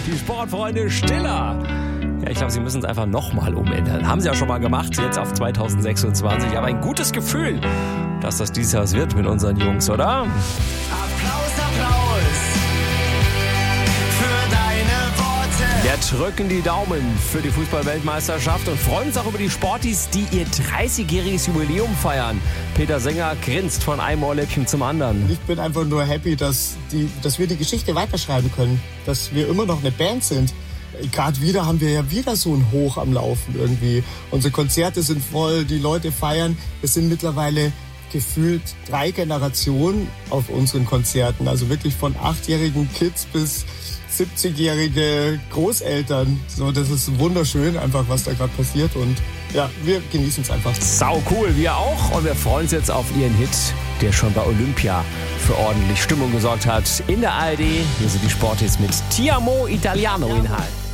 Die Sportfreunde Stiller. Ja, ich glaube, sie müssen es einfach nochmal umändern. Haben sie ja schon mal gemacht, jetzt auf 2026. Aber ein gutes Gefühl, dass das dieses Jahr wird mit unseren Jungs, oder? Applaus, Applaus für deine Worte. Wir drücken die Daumen für die Fußball-Weltmeisterschaft und freuen uns auch über die Sportis, die ihr 30-jähriges Jubiläum feiern. Peter Sänger grinst von einem Ohrläppchen zum anderen. Ich bin einfach nur happy, dass wir die Geschichte weiterschreiben können, dass wir immer noch eine Band sind. Gerade haben wir ja wieder so ein Hoch am Laufen irgendwie. Unsere Konzerte sind voll, die Leute feiern. Es sind mittlerweile gefühlt 3 Generationen auf unseren Konzerten. Also wirklich von 8-jährigen Kids bis 70-jährige Großeltern. So, das ist wunderschön, einfach was da gerade passiert. Und ja, wir genießen es einfach. Sau cool, wir auch. Und wir freuen uns jetzt auf ihren Hit, der schon bei Olympia für ordentlich Stimmung gesorgt hat. In der ARD, hier sind die Sportis mit Ti amo Italiano in Hall.